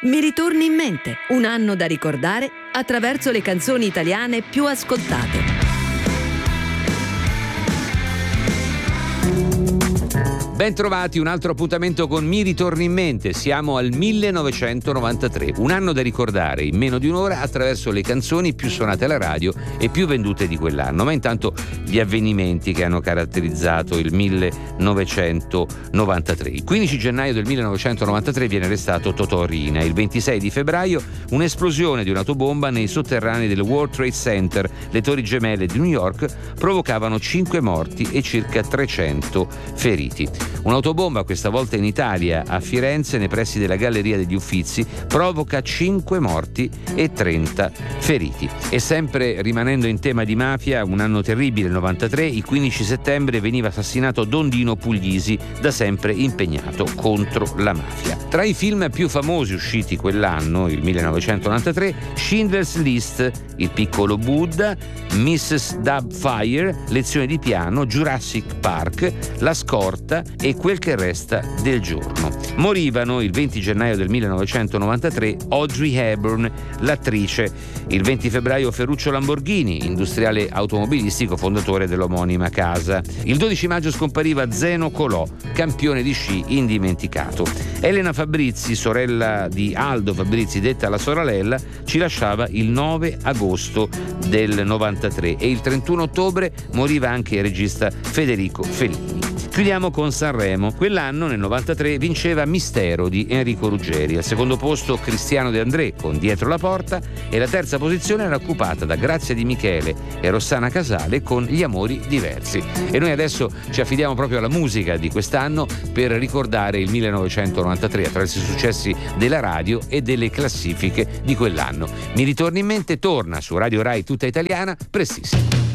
Mi ritorni in mente, un anno da ricordare attraverso le canzoni italiane più ascoltate. Ben trovati, un altro appuntamento con Mi ritorni in mente. Siamo al 1993, un anno da ricordare in meno di un'ora attraverso le canzoni più suonate alla radio e più vendute di quell'anno. Ma intanto gli avvenimenti che hanno caratterizzato il 1993. Il 15 gennaio del 1993 viene arrestato Totò Riina. Il 26 di febbraio un'esplosione di un'autobomba nei sotterranei del World Trade Center, le Torri Gemelle di New York, provocavano 5 morti e circa 300 feriti. Un'autobomba, questa volta in Italia, a Firenze, nei pressi della Galleria degli Uffizi, provoca 5 morti e 30 feriti. E sempre rimanendo in tema di mafia, un anno terribile, il 93, il 15 settembre veniva assassinato Don Dino Puglisi, da sempre impegnato contro la mafia. Tra i film più famosi usciti quell'anno, il 1993, Schindler's List, Il piccolo Buddha, Mrs. Doubtfire, Lezione di piano, Jurassic Park, La scorta e Quel che resta del giorno. Morivano il 20 gennaio del 1993 Audrey Hepburn, l'attrice. Il 20 febbraio Ferruccio Lamborghini, industriale automobilistico, fondatore dell'omonima casa. Il 12 maggio scompariva Zeno Colò, campione di sci indimenticato. Elena Fabrizi, sorella di Aldo Fabrizi, detta la Soralella, ci lasciava il 9 agosto del 93 e il 31 ottobre moriva anche il regista Federico Fellini. Chiudiamo con Sanremo. Quell'anno, nel 93, vinceva Mistero di Enrico Ruggeri. Al secondo posto Cristiano De André con Dietro la porta, e la terza posizione era occupata da Grazia Di Michele e Rossana Casale con Gli amori diversi. E noi adesso ci affidiamo proprio alla musica di quest'anno per ricordare il 1993 attraverso i successi della radio e delle classifiche di quell'anno. Mi ritorni in mente torna su Radio Rai tutta italiana prestissimo.